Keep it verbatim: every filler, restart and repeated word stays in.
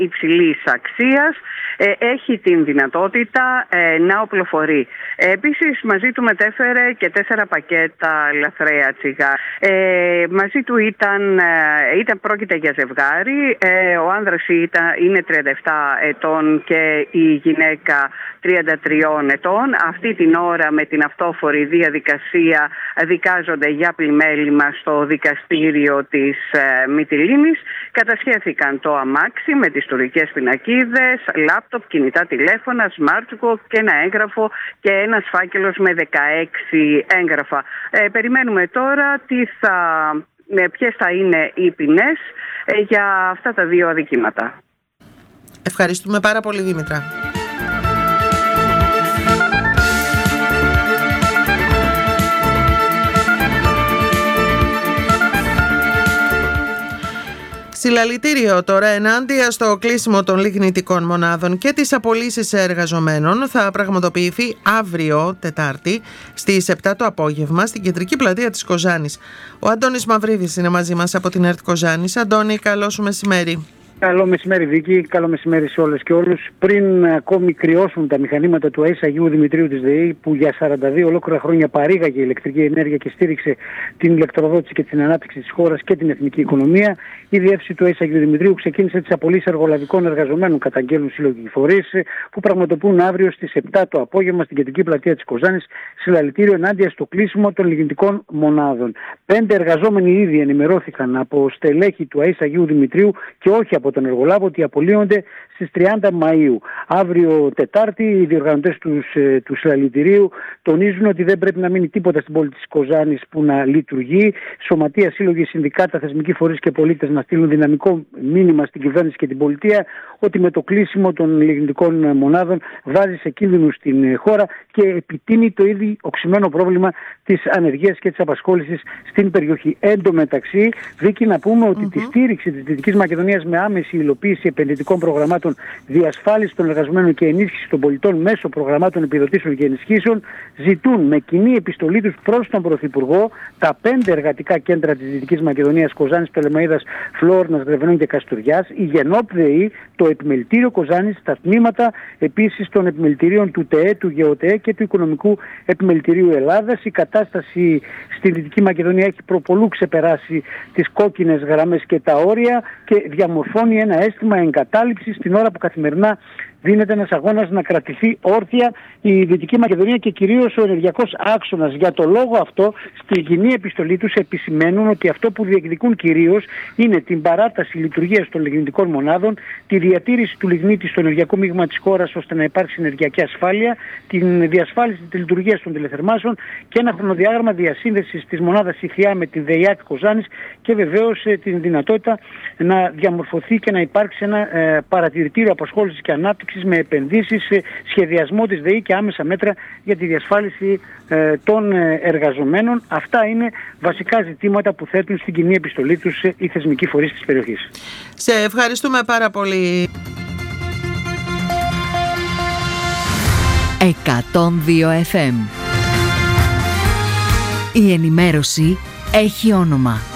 υψηλής αξίας, ε, έχει την δυνατότητα ε, να οπλοφορεί. Ε, επίσης μαζί του μετέφερε και τέσσερα πακέτα λαθρέα τσιγάρα. Ε, μαζί του ήταν, ε, ήταν πρόκειται για ζευγάρι. Ε, ο άνδρας ήταν, είναι τριάντα επτά ετών και η γυναίκα τριάντα τρία ετών. Αυτή την ώρα με την αυτόφορη διαδικασία δικάζονται για πλημέλημα στο δικαστήριο της ε, Μυτιλήνης. Κατασχέθηκαν το αμάξι με τις τουρκικές πινακίδες, λάπτοπ, κινητά τηλέφωνα, smartwatch και ένα έγγραφο και ένας φάκελος με δεκαέξι έγγραφα. Ε, περιμένουμε τώρα τι θα, ε, ποιες θα είναι οι ποινές ε, για αυτά τα δύο αδικήματα. Ευχαριστούμε πάρα πολύ, Δήμητρα. Συλλαλητήριο τώρα ενάντια στο κλείσιμο των λιγνητικών μονάδων και τις απολύσεις εργαζομένων θα πραγματοποιηθεί αύριο Τετάρτη στις επτά το απόγευμα στην κεντρική πλατεία της Κοζάνης. Ο Αντώνης Μαυρίδης είναι μαζί μας από την ΕΡΤ Κοζάνης. Αντώνη, καλό σου μεσημέρι. Καλό μεσημέρι, Βίκη. Καλό μεσημέρι σε όλες και όλους. Πριν ακόμη κρυώσουν τα μηχανήματα του ΑΕΣ Αγίου Δημητρίου της ΔΕΗ, που για σαράντα δύο ολόκληρα χρόνια παρήγαγε ηλεκτρική ενέργεια και στήριξε την ηλεκτροδότηση και την ανάπτυξη της χώρας και την εθνική οικονομία, η διεύθυνση του ΑΕΣ Αγίου Δημητρίου ξεκίνησε τις απολύσεις εργολαβικών εργαζομένων, καταγγέλνουν συλλογικοί φορείς, που πραγματοποιούν αύριο στις επτά το απόγευμα στην κεντρική πλατεία της Κοζάνης συλλαλητήριο ενάντια στο κλείσιμο των λιγνητικών μονάδων. Πέντε εργαζόμενοι ήδη ενημερώθηκαν από στελέχη του ΑΕΣ Αγίου Δημητρίου και όχι από τον εργολάβο ότι απολύονται στις τριάντα Μαΐου. Αύριο Τετάρτη οι διοργανωτές του, του συλλαλητηρίου τονίζουν ότι δεν πρέπει να μείνει τίποτα στην πόλη της Κοζάνης που να λειτουργεί. Σωματεία, σύλλογοι, συνδικάτα, θεσμικοί φορείς και πολίτες να στείλουν δυναμικό μήνυμα στην κυβέρνηση και την πολιτεία ότι με το κλείσιμο των λιγνητικών μονάδων βάζει σε κίνδυνο στην χώρα και επιτείνει το ήδη οξυμένο πρόβλημα της ανεργίας και της απασχόλησης στην περιοχή. Εν τω μεταξύ, Βίκη, να πούμε ότι mm-hmm. τη στήριξη της Δυτικής Μακεδονίας με άμεση υλοποίηση επενδυτικών προγραμμάτων, διασφάλιση των εργαζομένων και ενίσχυση των πολιτών μέσω προγραμμάτων επιδοτήσεων και ενισχύσεων ζητούν με κοινή επιστολή τους προς τον Πρωθυπουργό τα πέντε εργατικά κέντρα της Δυτικής Μακεδονίας, Κοζάνης, Πτολεμαΐδας, Φλόρνας, Γρεβενών και Καστοριάς, η ΓΕΝΟΠ ΔΕΗ, το επιμελητήριο Κοζάνης, τα τμήματα επίσης των επιμελητηρίων του ΤΕΕ, του ΓΕΟΤΕΕ και του Οικονομικού Επιμελητηρίου Ελλάδας. Η κατάσταση στη Δυτική Μακεδονία έχει προπολού ξεπεράσει τις κόκκινες γραμμές και τα όρια και διαμορφώνει ένα αίσθημα εγκατάλειψης την ώρα που καθημερινά δίνεται ένας αγώνας να κρατηθεί όρθια η Δυτική Μακεδονία και κυρίως ο ενεργειακός άξονας. Για το λόγο αυτό, στη κοινή επιστολή τους επισημαίνουν ότι αυτό που διεκδικούν κυρίως είναι την παράταση λειτουργίας των λιγνητικών μονάδων, τη διατήρηση του λιγνίτη στο ενεργειακό μείγμα της χώρας ώστε να υπάρξει ενεργειακή ασφάλεια, την διασφάλιση της λειτουργίας των τηλεθερμάσεων και ένα χρονοδιάγραμμα διασύνδεσης της μονάδας ΙΘΙΑ με την ΔΕΙΑ της Κοζάνης και βεβαίως την δυνατότητα να διαμορφωθεί και να υπάρξει ένα ε, παρατηρητήριο απασχόλησης και ανάπτυξης με επενδύσεις, σχεδιασμό της ΔΕΗ και άμεσα μέτρα για τη διασφάλιση ε, των εργαζομένων. Αυτά είναι βασικά ζητήματα που θέτουν στην κοινή επιστολή τους οι θεσμικοί φορείς της περιοχής. Σε ευχαριστούμε πάρα πολύ. εκατόν δύο εφ εμ. Η ενημέρωση έχει όνομα.